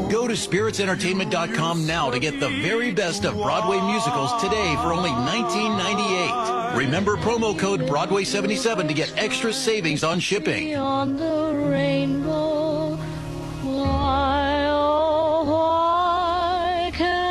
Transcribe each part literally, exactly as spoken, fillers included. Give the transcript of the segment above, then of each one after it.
Go to spirits entertainment dot com now to get the very best of Broadway musicals today for only nineteen ninety-eight. Remember promo code Broadway seventy-seven to get extra savings on shipping. Beyond the rainbow, why, oh, why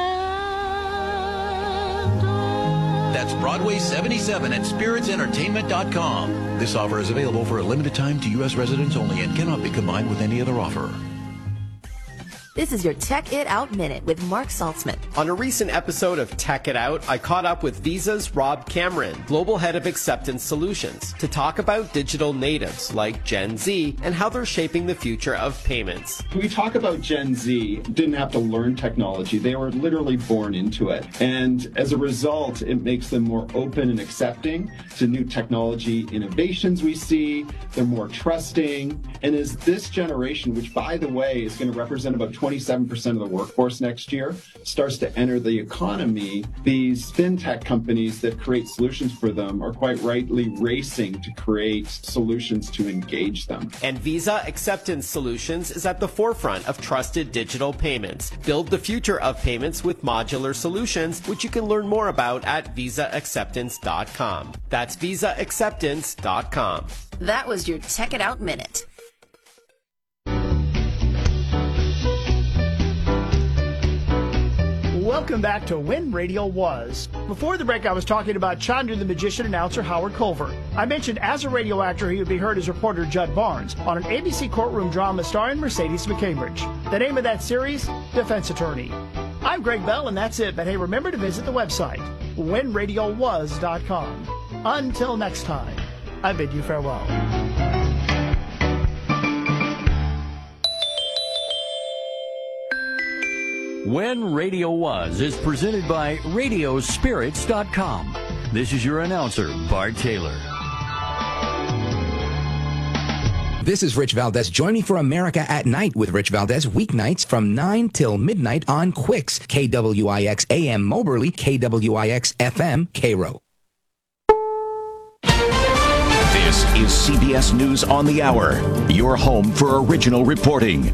can't I? That's Broadway seventy-seven at spirits entertainment dot com. This offer is available for a limited time to U S residents only and cannot be combined with any other offer. This is your Tech It Out Minute with Mark Saltzman. On a recent episode of Tech It Out, I caught up with Visa's Rob Cameron, Global Head of Acceptance Solutions, to talk about digital natives like Gen Z and how they're shaping the future of payments. We talk about Gen Z, didn't have to learn technology. They were literally born into it. And as a result, it makes them more open and accepting to new technology innovations we see. They're more trusting. And as this generation, which by the way is going to represent about twenty-seven percent of the workforce next year, starts to enter the economy, these fintech companies that create solutions for them are quite rightly racing to create solutions to engage them. And Visa Acceptance Solutions is at the forefront of trusted digital payments. Build the future of payments with modular solutions, which you can learn more about at visa acceptance dot com. That's visa acceptance dot com. That was your Tech It Out Minute. Welcome back to When Radio Was. Before the break, I was talking about Chandra the Magician announcer Howard Culver. I mentioned as a radio actor he would be heard as reporter Judd Barnes on an A B C courtroom drama starring Mercedes McCambridge. The name of that series, Defense Attorney. I'm Greg Bell, and that's it. But hey, remember to visit the website, when radio was dot com. Until next time, I bid you farewell. When Radio Was is presented by radio spirits dot com. This is your announcer, Bart Taylor. This is Rich Valdez. Join me for America at Night with Rich Valdez weeknights from nine till midnight on Quicks, K W I X A M Moberly, K W I X F M Cairo. This is C B S News on the Hour, your home for original reporting.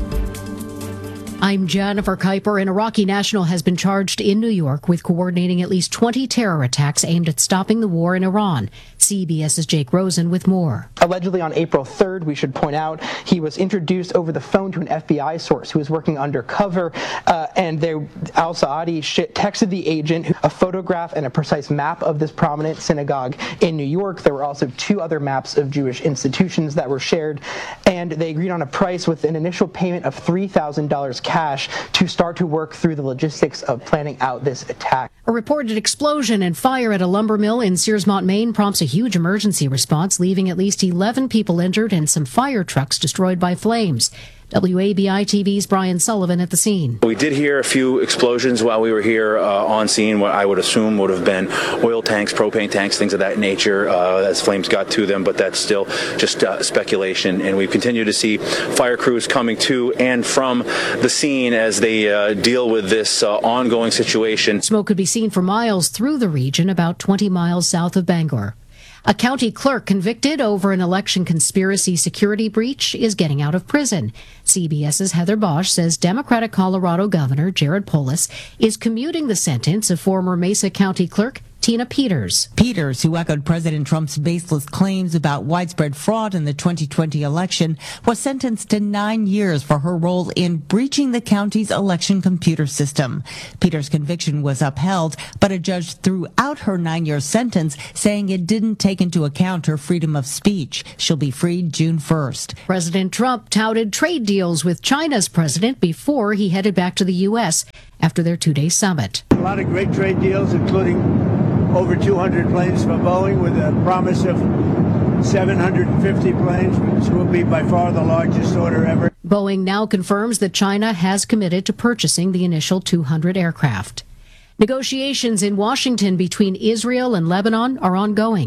I'm Jennifer Kuiper. An Iraqi national has been charged in New York with coordinating at least twenty terror attacks aimed at stopping the war in Iran. CBS's Jake Rosen with more. Allegedly on April third, we should point out, he was introduced over the phone to an F B I source who was working undercover, uh, and they, al-Saadi texted the agent a photograph and a precise map of this prominent synagogue in New York. There were also two other maps of Jewish institutions that were shared, and they agreed on a price with an initial payment of three thousand dollars cash to start to work through the logistics of planning out this attack. A reported explosion and fire at a lumber mill in Searsmont, Maine prompts a huge emergency response, leaving at least eleven people injured and some fire trucks destroyed by flames. W A B I T V's Brian Sullivan at the scene. We did hear a few explosions while we were here uh, on scene, what I would assume would have been oil tanks, propane tanks, things of that nature, uh, as flames got to them, but that's still just uh, speculation. And we continue to see fire crews coming to and from the scene as they uh, deal with this uh, ongoing situation. Smoke could be seen for miles through the region, about twenty miles south of Bangor. A county clerk convicted over an election conspiracy security breach is getting out of prison. CBS's Heather Bosch says Democratic Colorado Governor Jared Polis is commuting the sentence of former Mesa County Clerk Tina Peters. Peters, who echoed President Trump's baseless claims about widespread fraud in the twenty twenty election, was sentenced to nine years for her role in breaching the county's election computer system. Peters' conviction was upheld, but a judge threw out her nine-year sentence, saying it didn't take into account her freedom of speech. She'll be freed June first. President Trump touted trade deals with China's president before he headed back to the U S after their two-day summit. A lot of great trade deals, including over two hundred planes from Boeing with a promise of seven hundred fifty planes, which will be by far the largest order ever. Boeing now confirms that China has committed to purchasing the initial two hundred aircraft. Negotiations in Washington between Israel and Lebanon are ongoing.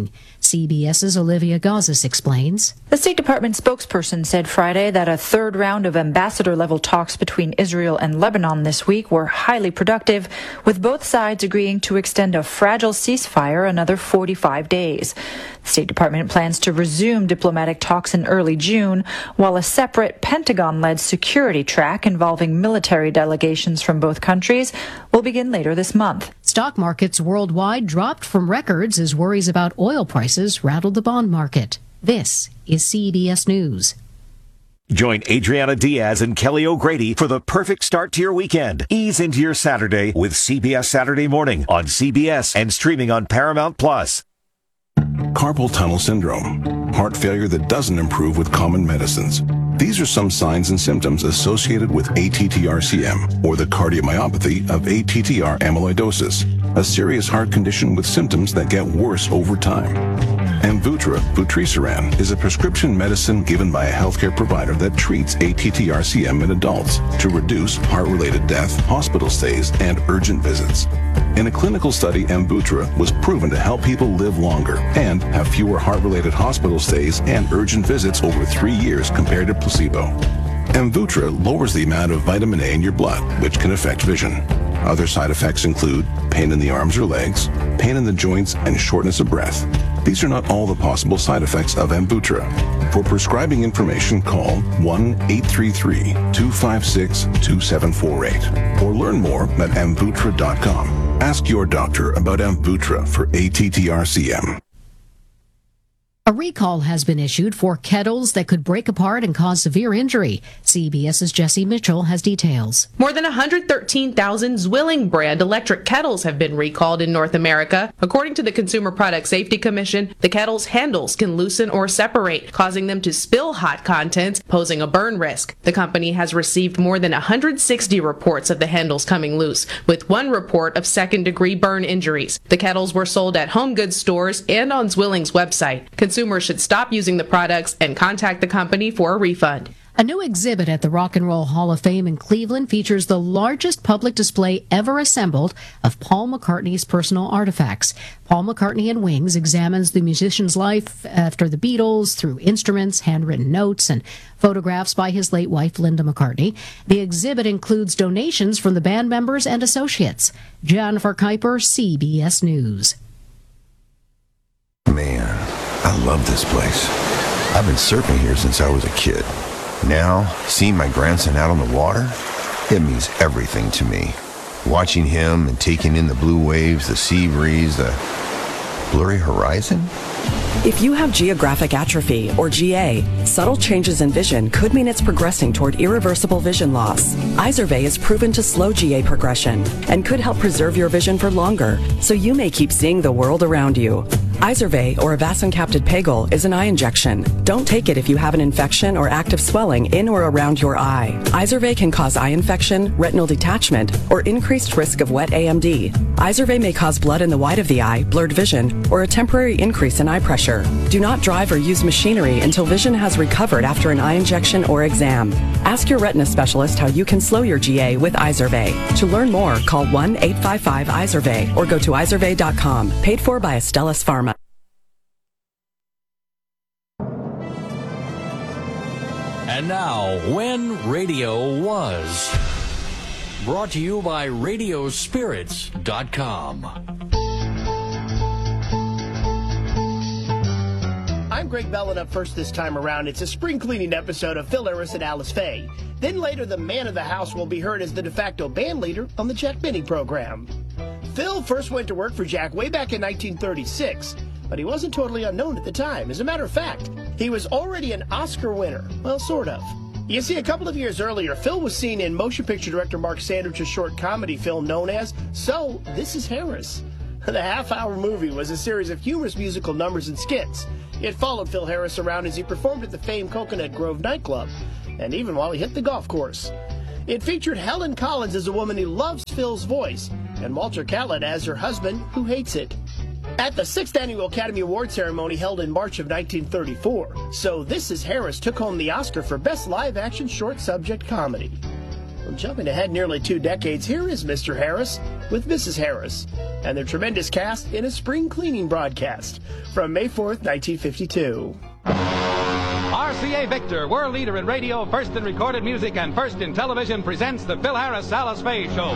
CBS's Olivia Gazis explains. The State Department spokesperson said Friday that a third round of ambassador-level talks between Israel and Lebanon this week were highly productive, with both sides agreeing to extend a fragile ceasefire another forty-five days. The State Department plans to resume diplomatic talks in early June, while a separate Pentagon-led security track involving military delegations from both countries will begin later this month. Stock markets worldwide dropped from records as worries about oil prices rattled the bond market. This is C B S News. Join Adriana Diaz and Kelly O'Grady for the perfect start to your weekend. Ease into your Saturday with C B S Saturday Morning on C B S and streaming on Paramount Plus. Carpal tunnel syndrome, heart failure that doesn't improve with common medicines. These are some signs and symptoms associated with A T T R C M, or the cardiomyopathy of A T T R amyloidosis, a serious heart condition with symptoms that get worse over time. Amvuttra, vutrisiran, is a prescription medicine given by a healthcare provider that treats A T T R C M in adults to reduce heart-related death, hospital stays, and urgent visits. In a clinical study, Amvuttra was proven to help people live longer and have fewer heart-related hospital stays and urgent visits over three years compared to placebo. Amvuttra lowers the amount of vitamin A in your blood, which can affect vision. Other side effects include pain in the arms or legs, pain in the joints, and shortness of breath. These are not all the possible side effects of Amvuttra. For prescribing information, call one eight three three, two five six, two seven four eight or learn more at amvuttra dot com. Ask your doctor about Amvuttra for A T T R C M. A recall has been issued for kettles that could break apart and cause severe injury. CBS's Jesse Mitchell has details. More than one hundred thirteen thousand Zwilling brand electric kettles have been recalled in North America. According to the Consumer Product Safety Commission, the kettle's handles can loosen or separate, causing them to spill hot contents, posing a burn risk. The company has received more than one hundred sixty reports of the handles coming loose, with one report of second-degree burn injuries. The kettles were sold at home goods stores and on Zwilling's website. Consumers should stop using the products and contact the company for a refund. A new exhibit at the Rock and Roll Hall of Fame in Cleveland features the largest public display ever assembled of Paul McCartney's personal artifacts. Paul McCartney and Wings examines the musician's life after the Beatles through instruments, handwritten notes, and photographs by his late wife, Linda McCartney. The exhibit includes donations from the band members and associates. Jennifer Kuiper, C B S News. Man, I love this place. I've been surfing here since I was a kid. Now, seeing my grandson out on the water, it means everything to me. Watching him and taking in the blue waves, the sea breeze, the blurry horizon. If you have geographic atrophy, or G A, subtle changes in vision could mean it's progressing toward irreversible vision loss. Izervay is proven to slow G A progression and could help preserve your vision for longer, so you may keep seeing the world around you. Izervay, or avacincaptad pegol, is an eye injection. Don't take it if you have an infection or active swelling in or around your eye. Izervay can cause eye infection, retinal detachment, or increased risk of wet A M D. Izervay may cause blood in the white of the eye, blurred vision, or a temporary increase in eye pressure. Do not drive or use machinery until vision has recovered after an eye injection or exam. Ask your retina specialist how you can slow your G A with Izervay. To learn more, call one eight five five Izervay or go to izervay dot com. Paid for by Astellas Pharma. And now, When Radio Was. Brought to you by radio spirits dot com. I'm Greg Bell, and up first this time around, it's a spring cleaning episode of Phil Harris and Alice Faye. Then later, the man of the house will be heard as the de facto band leader on the Jack Benny program. Phil first went to work for Jack way back in nineteen thirty-six, but he wasn't totally unknown at the time. As a matter of fact, he was already an Oscar winner. Well, sort of. You see, a couple of years earlier, Phil was seen in motion picture director Mark Sandrich's short comedy film known as So This Is Harris. The half-hour movie was a series of humorous musical numbers and skits. It followed Phil Harris around as he performed at the famed Coconut Grove nightclub, and even while he hit the golf course. It featured Helen Collins as a woman who loves Phil's voice, and Walter Catlett as her husband who hates it. At the sixth Annual Academy Award ceremony held in March of nineteen thirty-four, So This Is Harris took home the Oscar for Best Live Action Short Subject Comedy. Well, jumping ahead nearly two decades, here is Mister Harris with Missus Harris and their tremendous cast in a spring cleaning broadcast from May fourth, nineteen fifty-two. R C A Victor, world leader in radio, first in recorded music, and first in television, presents the Phil Harris Alice Faye Show.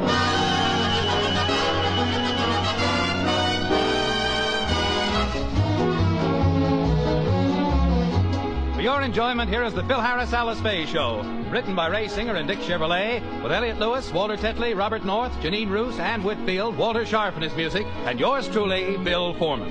For your enjoyment, here is the Phil Harris Alice Faye Show. Written by Ray Singer and Dick Chevrolet, with Elliot Lewis, Walter Tetley, Robert North, Janine Roos, Ann Whitfield, Walter Sharp in his music, and yours truly, Bill Foreman.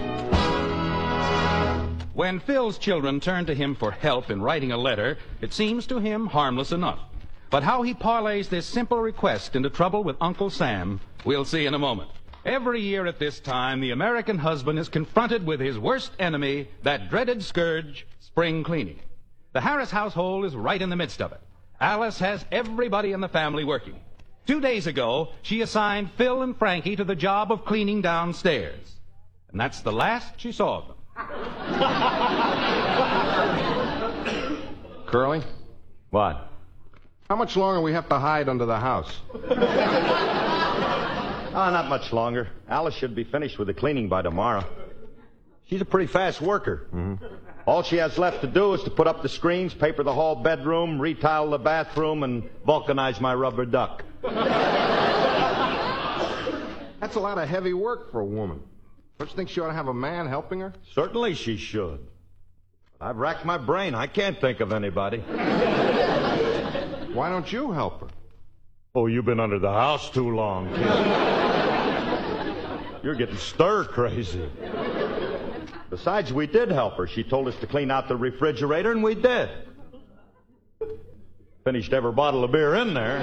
When Phil's children turn to him for help in writing a letter, it seems to him harmless enough. But how he parlays this simple request into trouble with Uncle Sam, we'll see in a moment. Every year at this time, the American husband is confronted with his worst enemy, that dreaded scourge, spring cleaning. The Harris household is right in the midst of it. Alice has everybody in the family working. Two days ago, she assigned Phil and Frankie to the job of cleaning downstairs. And that's the last she saw of them. Curly? What? How much longer we have to hide under the house? Oh, not much longer. Alice should be finished with the cleaning by tomorrow. She's a pretty fast worker. Mm-hmm. All she has left to do is to put up the screens, paper the hall bedroom, retile the bathroom, and vulcanize my rubber duck. That's a lot of heavy work for a woman. Don't you think she ought to have a man helping her? Certainly she should. I've racked my brain. I can't think of anybody. Why don't you help her? Oh, you've been under the house too long, kid. You're getting stir crazy. Besides, we did help her. She told us to clean out the refrigerator, and we did. Finished every bottle of beer in there.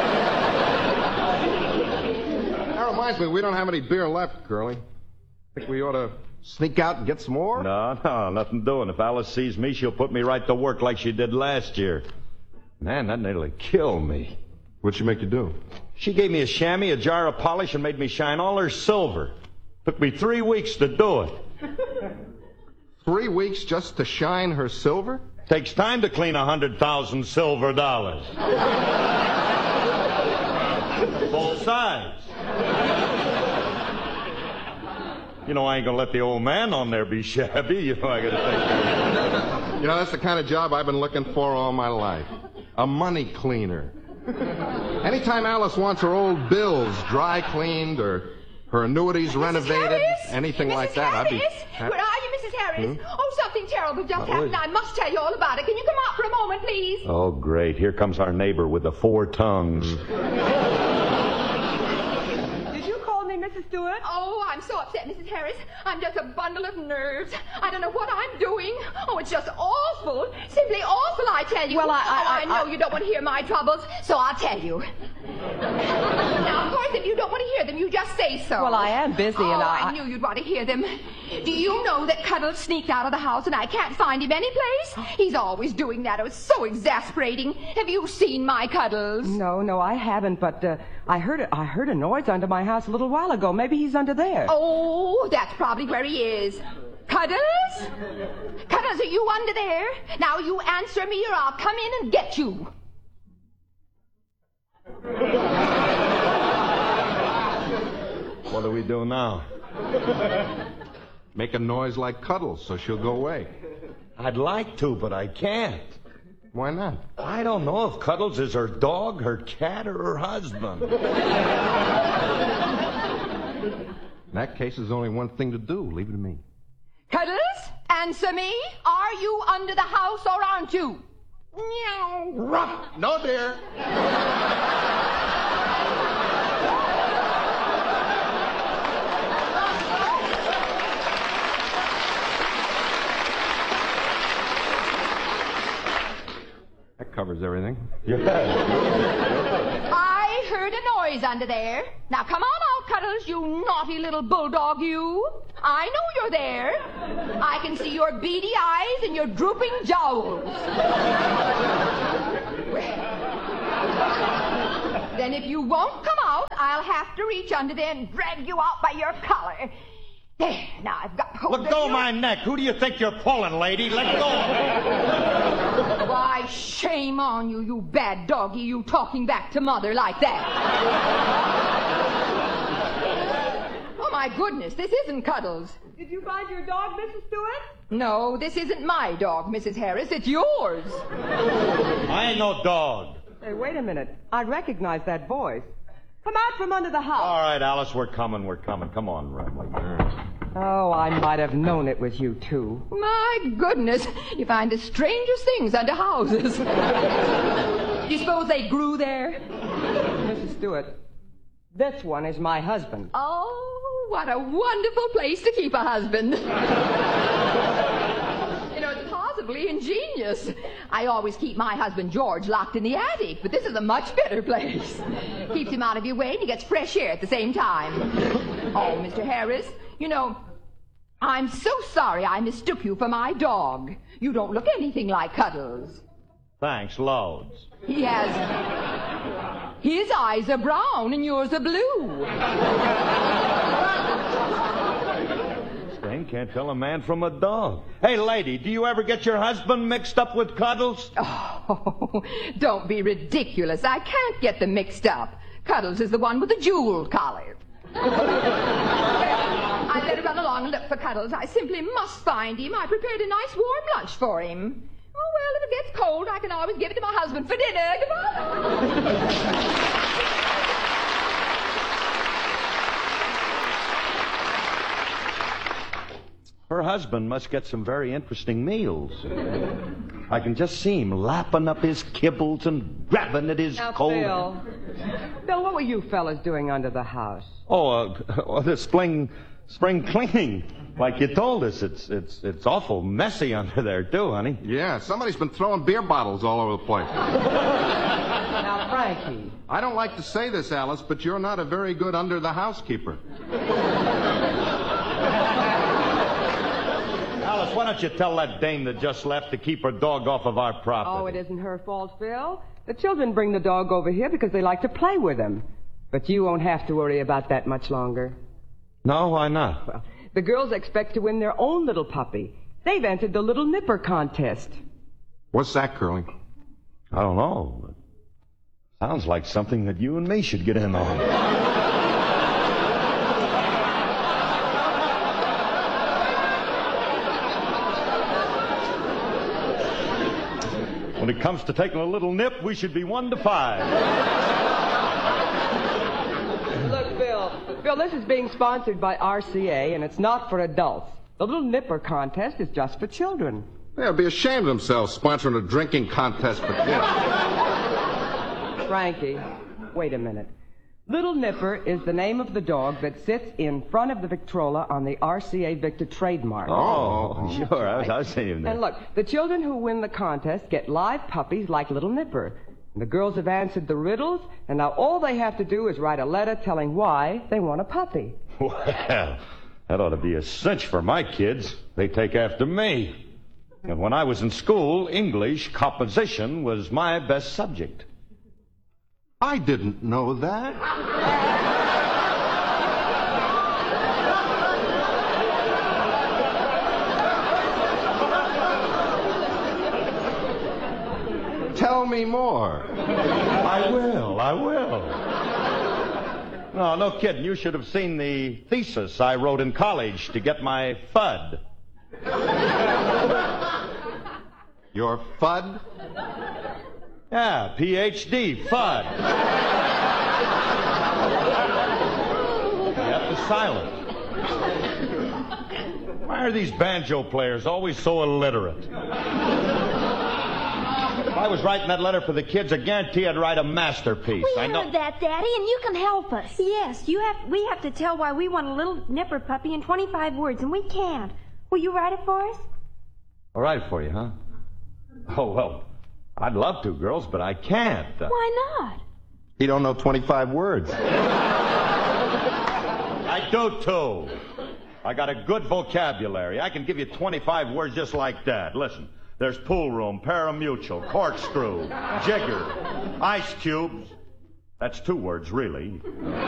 That reminds me, we don't have any beer left, Curly. Think we ought to sneak out and get some more? No, no, nothing doing. If Alice sees me, she'll put me right to work like she did last year. Man, that nearly killed me. What'd she make you do? She gave me a chamois, a jar of polish, and made me shine all her silver. Took me three weeks to do it. Three weeks just to shine her silver? Takes time to clean a hundred thousand silver dollars. Both sides. You know, I ain't gonna let the old man on there be shabby. You know, I gotta take care. You know, that's the kind of job I've been looking for all my life. A money cleaner. Anytime Alice wants her old bills dry cleaned or her annuities Missus renovated, Harris? anything Missus like that, Harris? I'd be... Where are you, Missus Harris? Hmm? Oh, something terrible just What happened. was- I must tell you all about it. Can you come out for a moment, please? Oh, great. Here comes our neighbor with the four tongues. Did you call me, Missus Stewart? Oh, I'm so upset, Missus Harris. I'm just a bundle of nerves. I don't know what I'm doing. Oh, it's just awful. Simply awful, I tell you. Well, I- I- oh, I, I- know I- you don't want to hear my troubles, so I'll tell you. Now, of course, if you don't want to hear them, you just say so. Well, I am busy, oh, and I- I knew you'd want to hear them. Do you know that Cuddles sneaked out of the house and I can't find him anyplace? He's always doing that. It's so exasperating. Have you seen my Cuddles? No, no, I haven't, but uh, I heard a, I heard a noise under my house a little while ago. Maybe he's under there. Oh, that's probably where he is. Cuddles? Cuddles, are you under there? Now you answer me or I'll come in and get you. What do we do now? Make a noise like Cuddles so she'll go away. I'd like to, but I can't. Why not? I don't know if Cuddles is her dog, her cat, or her husband. In that case, there's only one thing to do. Leave it to me. Cuddles, answer me. Are you under the house or aren't you? Meow. Ruff. No, dear. That covers everything. I heard a noise under there. Now come on out, Cuddles, you naughty little bulldog, you. I know you're there. I can see your beady eyes and your drooping jowls. Then if you won't come out, I'll have to reach under there and drag you out by your collar. There, now I've got hold Let of go you. of my neck. Who do you think you're pulling, lady? Let go. Why, shame on you, you bad doggy, you talking back to Mother like that. Oh, my goodness, this isn't Cuddles. Did you find your dog, Missus Stewart? No, this isn't my dog, Missus Harris. It's yours. I ain't no dog. Hey, wait a minute. I recognize that voice. Come out from under the house. All right, Alice, we're coming, we're coming. Come on, Riley. Oh, I might have known it was you, too. My goodness, you find the strangest things under houses. You suppose they grew there? Missus Stewart, this one is my husband. Oh, what a wonderful place to keep a husband. You know, it's possibly ingenious. I always keep my husband George locked in the attic, but this is a much better place. Keeps him out of your way and he gets fresh air at the same time. Oh, Mister Harris, you know, I'm so sorry I mistook you for my dog. You don't look anything like Cuddles. Thanks, loads. He has... His eyes are brown and yours are blue. Stain can't tell a man from a dog. Hey, lady, do you ever get your husband mixed up with Cuddles? Oh, don't be ridiculous. I can't get them mixed up. Cuddles is the one with the jeweled collar. I'd better run along and look for Cuddles. I simply must find him. I prepared a nice warm lunch for him. Oh, well, if it gets cold, I can always give it to my husband for dinner. Goodbye. Her husband must get some very interesting meals. I can just see him lapping up his kibbles and grabbing at his Now, cold... Bill. Bill, what were you fellas doing under the house? Oh, uh, oh, the spring, spring cleaning. Like you told us, it's it's it's awful messy under there, too, honey. Yeah, somebody's been throwing beer bottles all over the place. Now, Frankie. I don't like to say this, Alice, but you're not a very good under-the-housekeeper. Alice, why don't you tell that dame that just left to keep her dog off of our property? Oh, it isn't her fault, Phil. The children bring the dog over here because they like to play with him. But you won't have to worry about that much longer. No, why not? Well, the girls expect to win their own little puppy. They've entered the Little Nipper contest. What's that, Curly? I don't know. Sounds like something that you and me should get in on. When it comes to taking a little nip, we should be one to five. Look, Bill. Bill, this is being sponsored by R C A, and it's not for adults. The Little Nipper contest is just for children. They'll be ashamed of themselves sponsoring a drinking contest for kids. Frankie, wait a minute. Little Nipper is the name of the dog that sits in front of the Victrola on the R C A Victor trademark. Oh, sure. I was, I was seeing that. And look, the children who win the contest get live puppies like Little Nipper. And the girls have answered the riddles, and now all they have to do is write a letter telling why they want a puppy. Well, that ought to be a cinch for my kids. They take after me. And when I was in school, English composition was my best subject. I didn't know that. Tell me more. I will, I will. No, no kidding. You should have seen the thesis I wrote in college to get my F U D. Your F U D? Yeah, P H D, F U D. You have to silent. Why are these banjo players always so illiterate? If I was writing that letter for the kids, I guarantee I'd write a masterpiece. We I know. heard that, Daddy, and you can help us. Yes, you have. We have to tell why we want a little Nipper puppy in twenty-five words, and we can't. Will you write it for us? I'll write it for you, huh? Oh, well, I'd love to, girls, but I can't. Uh, Why not? He don't know twenty-five words. I do, too. I got a good vocabulary. I can give you twenty-five words just like that. Listen, there's pool room, parimutuel, corkscrew, jigger, ice cubes. That's two words, really.